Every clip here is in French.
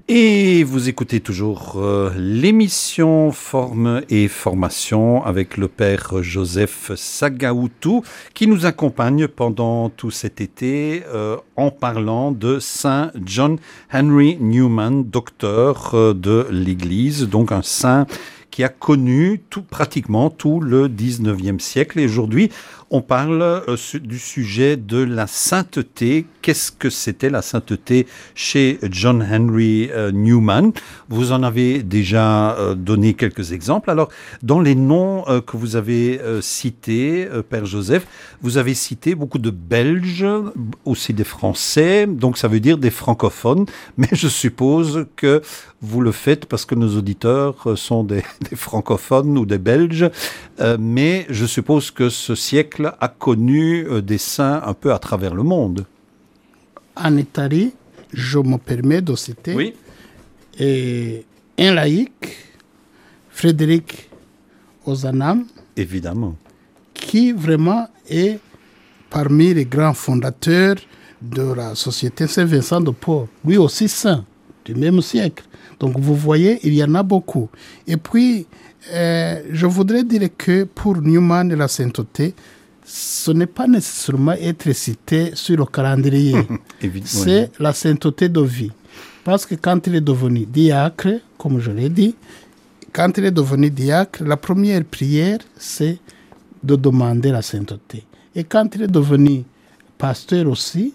Et vous écoutez toujours l'émission Forme et Formation avec le père Joseph Sagautou qui nous accompagne pendant tout cet été en parlant de Saint John Henry Newman, docteur de l'Église, donc un saint qui a connu pratiquement tout le 19e siècle. Et aujourd'hui, on parle du sujet de la sainteté. Qu'est-ce que c'était la sainteté chez John Henry Newman? Vous en avez déjà donné quelques exemples. Alors, dans les noms que vous avez cités, Père Joseph, vous avez cité beaucoup de Belges, aussi des Français, donc ça veut dire des francophones. Mais je suppose que vous le faites parce que nos auditeurs sont des francophones ou des Belges. Mais je suppose que ce siècle a connu des saints un peu à travers le monde. En Italie, je me permets de citer un laïc, Frédéric Ozanam, évidemment, qui vraiment est parmi les grands fondateurs de la société Saint-Vincent de Paul, lui aussi saint du même siècle. Donc vous voyez, il y en a beaucoup. Et puis, je voudrais dire que pour Newman et la sainteté, ce n'est pas nécessairement être cité sur le calendrier. C'est la sainteté de vie. Parce que quand il est devenu diacre, comme je l'ai dit, quand il est devenu diacre, la première prière, c'est de demander la sainteté. Et quand il est devenu pasteur aussi,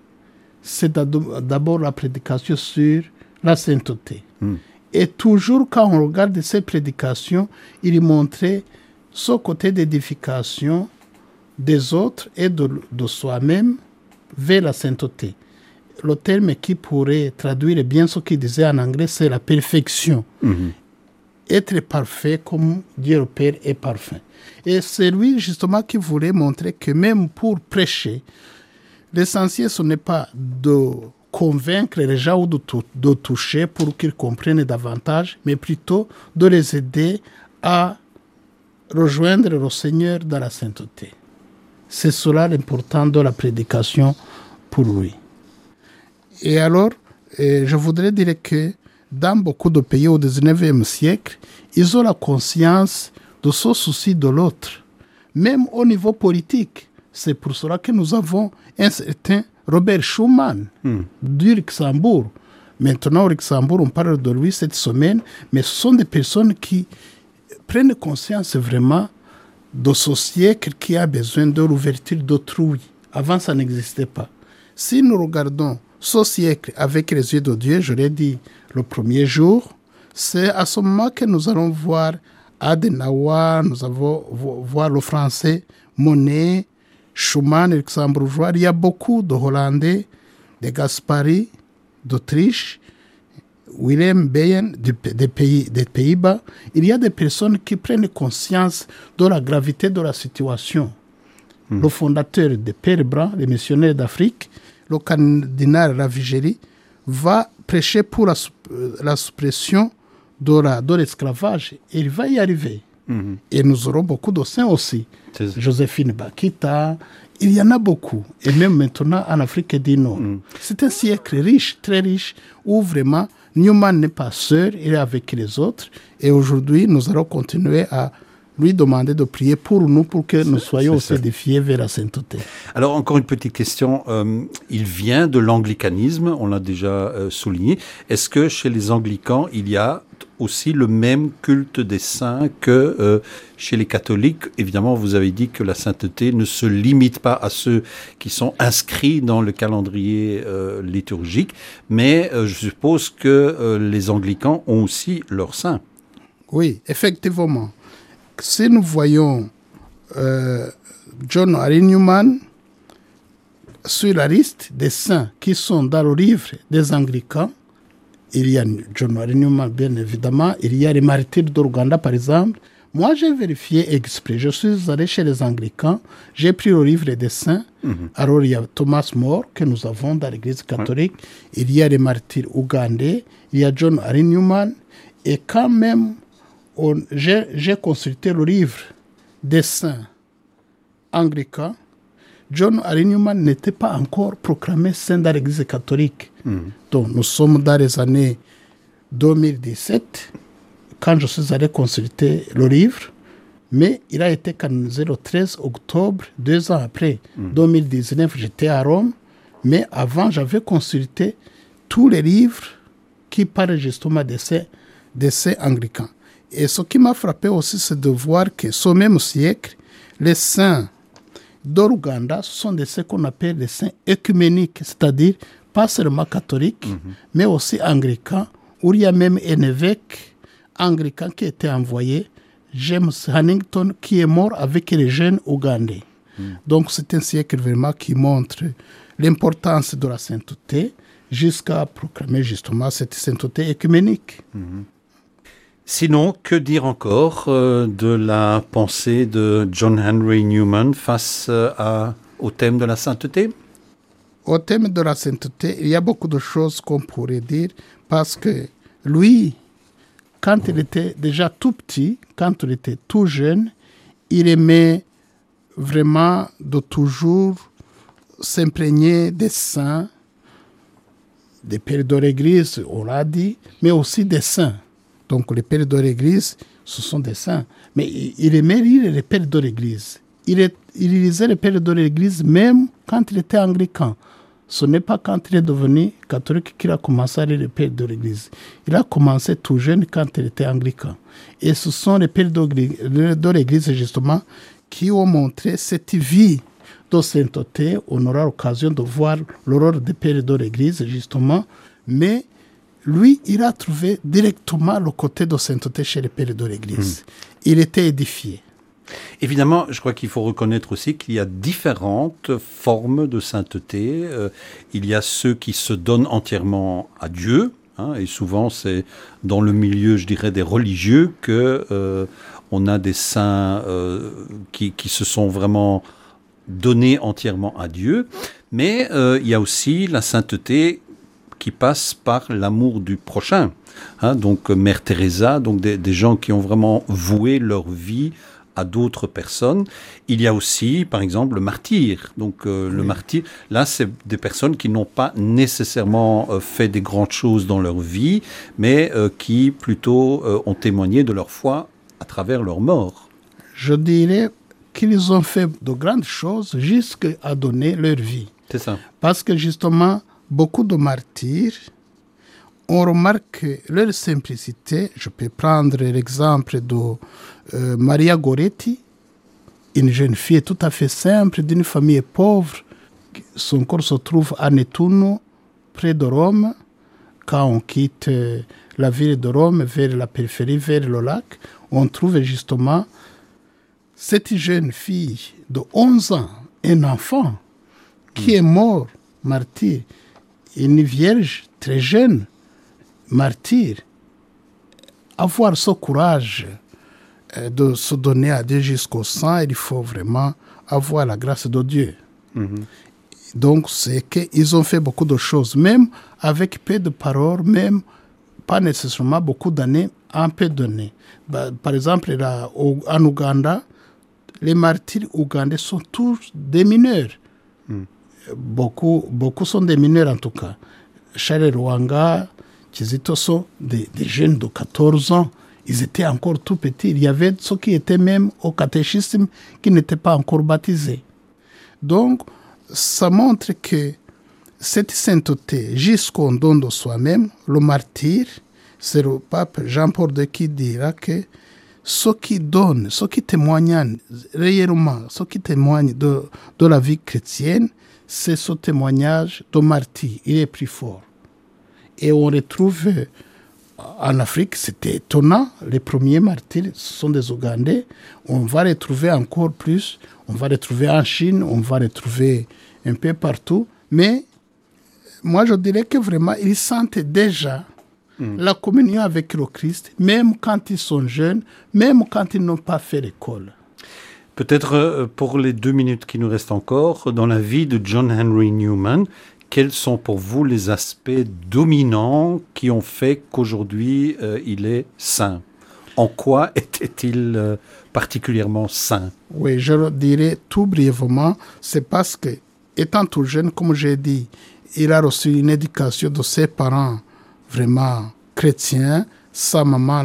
c'est d'abord la prédication sur la sainteté. Et toujours quand on regarde ces prédications, il montrait ce côté d'édification des autres et de soi-même vers la sainteté. Le terme qui pourrait traduire bien ce qu'il disait en anglais, c'est la perfection. Être parfait comme Dieu le Père est parfait. Et c'est lui justement qui voulait montrer que même pour prêcher, l'essentiel ce n'est pas de convaincre les gens ou de toucher pour qu'ils comprennent davantage, mais plutôt de les aider à rejoindre le Seigneur dans la sainteté. C'est cela l'important de la prédication pour lui. Et alors, je voudrais dire que dans beaucoup de pays au XIXe siècle, ils ont la conscience de ce souci de l'autre, même au niveau politique. C'est pour cela que nous avons un certain Robert Schuman du Luxembourg. Maintenant, au Luxembourg, on parle de lui cette semaine, mais ce sont des personnes qui prennent conscience vraiment de ce siècle qui a besoin de l'ouverture d'autrui. Avant, ça n'existait pas. Si nous regardons ce siècle avec les yeux de Dieu, je l'ai dit le premier jour, c'est à ce moment que nous allons voir Adenauer, nous allons voir le français Monet, Schuman, le luxembourgeois. Il y a beaucoup de Hollandais, de Gaspari, d'Autriche, Willem Beyen des Pays-Bas. Il y a des personnes qui prennent conscience de la gravité de la situation. Le fondateur des Pères Blancs, les missionnaires d'Afrique, le cardinal Ravigéry, va prêcher pour la suppression de l'esclavage. Et il va y arriver. Et nous aurons beaucoup de saints aussi. Joséphine Bakita, il y en a beaucoup. Et même maintenant en Afrique du Nord. C'est un siècle riche, très riche, où vraiment Newman n'est pas seul, il est avec les autres. Et aujourd'hui, nous allons continuer à lui demander de prier pour nous, pour que nous soyons aussi édifiés vers la sainteté. Alors, encore une petite question. Il vient de l'anglicanisme, on l'a déjà souligné. Est-ce que chez les anglicans, il y a aussi le même culte des saints que chez les catholiques? Évidemment, vous avez dit que la sainteté ne se limite pas à ceux qui sont inscrits dans le calendrier liturgique, mais je suppose que les anglicans ont aussi leurs saints. Oui, effectivement. Si nous voyons John Henry Newman sur la liste des saints qui sont dans le livre des anglicans, il y a John Henry Newman, bien évidemment, il y a les martyrs d'Ouganda, par exemple. Moi, j'ai vérifié exprès. Je suis allé chez les anglicans, j'ai pris le livre des saints. Alors, il y a Thomas More, que nous avons dans l'église catholique. Il y a les martyrs ougandais, il y a John Henry Newman. Et quand même, j'ai consulté le livre des saints anglicans, John Henry Newman n'était pas encore proclamé saint dans l'église catholique. Donc, nous sommes dans les années 2017, quand je suis allé consulter le livre, mais il a été canonisé le 13 octobre, 2 ans après. 2019, j'étais à Rome, mais avant, j'avais consulté tous les livres qui parlent justement de ces anglicans. Et ce qui m'a frappé aussi, c'est de voir que ce même siècle, les saints d'Ouganda, ce sont ce qu'on appelle les saints œcuméniques, c'est-à-dire pas seulement catholiques, mais aussi anglicans, où il y a même un évêque anglican qui a été envoyé, James Hannington, qui est mort avec les jeunes ougandais. Donc c'est un siècle vraiment qui montre l'importance de la sainteté jusqu'à proclamer justement cette sainteté œcuménique. Sinon, que dire encore de la pensée de John Henry Newman face au thème de la sainteté? Au thème de la sainteté, il y a beaucoup de choses qu'on pourrait dire parce que lui, quand il était déjà tout petit, quand il était tout jeune, il aimait vraiment de toujours s'imprégner des saints, des pères de l'Église, on l'a dit, mais aussi des saints. Donc les pères de l'Église, ce sont des saints. Mais il aimait lire les pères de l'Église. Il lisait les pères de l'Église même quand il était anglican. Ce n'est pas quand il est devenu catholique qu'il a commencé à lire les pères de l'Église. Il a commencé tout jeune quand il était anglican. Et ce sont les pères de l'Église, justement, qui ont montré cette vie de sainteté. On aura l'occasion de voir le rôle des pères de l'Église, justement. Mais lui, il a trouvé directement le côté de sainteté chez les pères de l'Église. Il était édifié. Évidemment, je crois qu'il faut reconnaître aussi qu'il y a différentes formes de sainteté. Il y a ceux qui se donnent entièrement à Dieu, et souvent c'est dans le milieu, je dirais, des religieux que on a des saints qui se sont vraiment donnés entièrement à Dieu. Mais il y a aussi la sainteté qui passe par l'amour du prochain. Donc Mère Teresa, donc des gens qui ont vraiment voué leur vie à d'autres personnes. Il y a aussi, par exemple, le martyr. Donc, le martyr, là, c'est des personnes qui n'ont pas nécessairement fait des grandes choses dans leur vie, mais qui plutôt ont témoigné de leur foi à travers leur mort. Je dirais qu'ils ont fait de grandes choses jusqu'à donner leur vie. C'est ça. Parce que justement, beaucoup de martyrs, on remarque leur simplicité. Je peux prendre l'exemple de Maria Goretti, une jeune fille tout à fait simple, d'une famille pauvre. Son corps se trouve à Nettuno, près de Rome. Quand on quitte la ville de Rome vers la périphérie, vers le lac, on trouve justement cette jeune fille de 11 ans, un enfant, qui est mort, martyr, une vierge très jeune, martyr. Avoir ce courage de se donner à Dieu jusqu'au sang, il faut vraiment avoir la grâce de Dieu. Donc, c'est qu'ils ont fait beaucoup de choses, même avec peu de paroles, même pas nécessairement beaucoup d'années, un peu d'années. Par exemple, là, en Ouganda, les martyrs ougandais sont tous des mineurs. Beaucoup sont des mineurs en tout cas. Charles Rwanga, Kizito sont des jeunes de 14 ans. Ils étaient encore tout petits. Il y avait ceux qui étaient même au catéchisme qui n'étaient pas encore baptisés. Donc, ça montre que cette sainteté, jusqu'au don de soi-même, le martyr, c'est le pape Jean-Paul II qui dira que ceux qui donnent, ceux qui témoignent réellement, ceux qui témoignent de la vie chrétienne, c'est ce témoignage de martyr. Il est plus fort. Et on retrouve en Afrique, c'était étonnant, les premiers martyrs sont des Ougandais. On va retrouver encore plus, on va retrouver en Chine, on va retrouver un peu partout. Mais moi, je dirais que vraiment, ils sentent déjà la communion avec le Christ, même quand ils sont jeunes, même quand ils n'ont pas fait l'école. Peut-être pour les 2 minutes qui nous restent encore, dans la vie de John Henry Newman, quels sont pour vous les aspects dominants qui ont fait qu'aujourd'hui il est saint? En quoi était-il particulièrement saint? Oui, je le dirais tout brièvement, c'est parce que, étant tout jeune, comme j'ai dit, il a reçu une éducation de ses parents vraiment chrétien, sa maman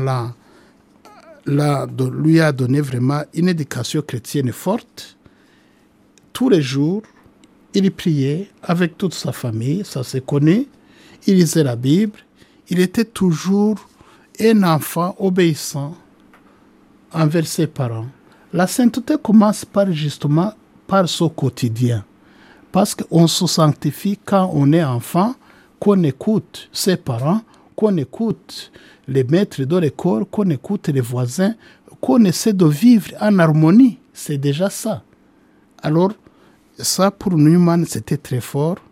lui a donné vraiment une éducation chrétienne forte. Tous les jours, il priait avec toute sa famille, ça se connaît. Il lisait la Bible. Il était toujours un enfant obéissant envers ses parents. La sainteté commence justement par son quotidien. Parce qu'on se sanctifie quand on est enfant, qu'on écoute ses parents, qu'on écoute les maîtres de l'école, qu'on écoute les voisins, qu'on essaie de vivre en harmonie. C'est déjà ça. Alors, ça pour Newman, c'était très fort.